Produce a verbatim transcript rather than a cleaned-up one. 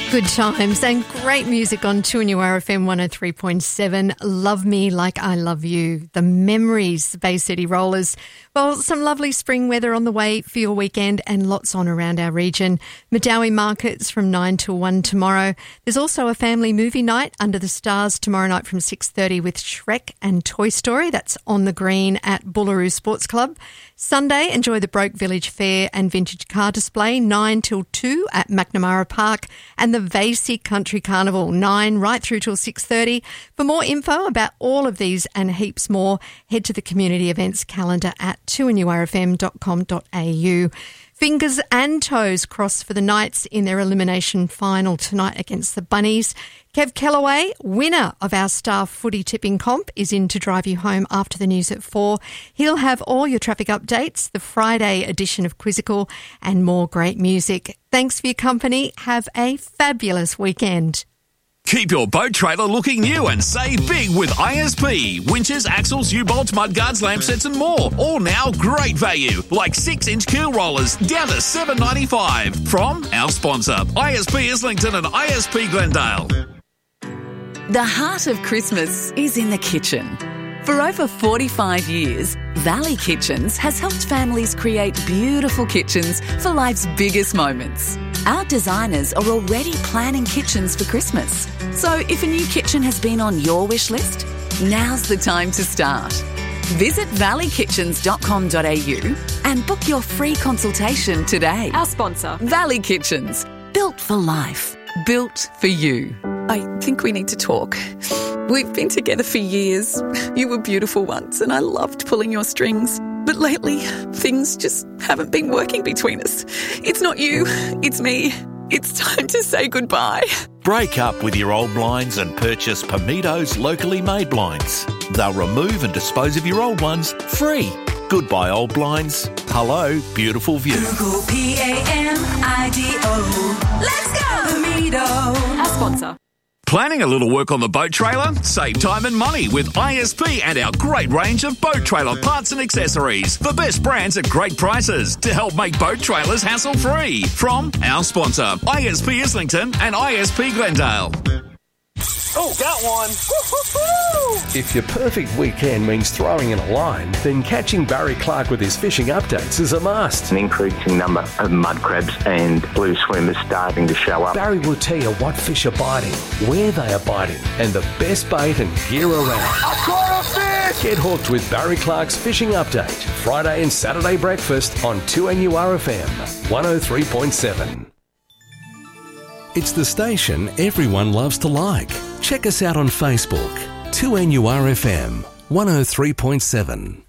Good times and great music on two N U R F M one oh three point seven. Love Me Like I Love You. The Memories, the Bay City Rollers. Well, some lovely spring weather on the way for your weekend and lots on around our region. Madawi Markets from nine till one tomorrow. There's also a family movie night under the stars tomorrow night from six thirty with Shrek and Toy Story. That's on the green at Boolaroo Sports Club. Sunday, enjoy the Broke Village Fair and Vintage Car Display, nine till two at McNamara Park, and the Vasey Country Carnival, nine right through till six thirty. For more info about all of these and heaps more, head to the community events calendar at two n u r f m dot com dot a u. Fingers and toes crossed for the Knights in their elimination final tonight against the Bunnies. Kev Kellaway, winner of our staff footy tipping comp, is in to drive you home after the news at four. He'll have all your traffic updates, the Friday edition of Quizzical, and more great music. Thanks for your company. Have a fabulous weekend. Keep your boat trailer looking new and save big with I S P. Winches, axles, U-bolts, mudguards, lamp sets and more. All now great value, like six inch keel rollers down to seven dollars ninety-five. From our sponsor, I S P Islington and I S P Glendale. The heart of Christmas is in the kitchen. For over forty-five years, Valley Kitchens has helped families create beautiful kitchens for life's biggest moments. Our designers are already planning kitchens for Christmas. So if a new kitchen has been on your wish list, now's the time to start. Visit valley kitchens dot com dot a u and book your free consultation today. Our sponsor, Valley Kitchens. Built for life. Built for you. I think we need to talk. We've been together for years. You were beautiful once and I loved pulling your strings. But lately, things just haven't been working between us. It's not you, it's me. It's time to say goodbye. Break up with your old blinds and purchase Pamido's locally made blinds. They'll remove and dispose of your old ones free. Goodbye, old blinds. Hello, beautiful view. Google P A M I D O. Let's go, Pamido. our sponsor. Planning a little work on the boat trailer? Save time and money with I S P and our great range of boat trailer parts and accessories. The best brands at great prices to help make boat trailers hassle-free. From our sponsor, I S P Islington and I S P Glendale. Oh, got one. Woo-hoo-hoo! If your perfect weekend means throwing in a line, then catching Barry Clark with his fishing updates is a must. An increasing number of mud crabs and blue swimmers starting to show up. Barry will tell you what fish are biting, where they are biting, and the best bait and gear around. I caught a fish! Get hooked with Barry Clark's Fishing Update, Friday and Saturday breakfast on two N U R F M, one oh three point seven. It's the station everyone loves to like. Check us out on Facebook, two N U R F M, one oh three point seven.